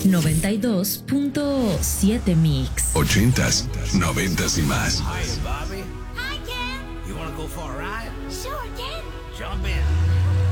92.7 Mix. 80s, 90s y más. Hi, Bobby. Hi, Ken. You wanna go for a ride? Sure, Ken. Jump in.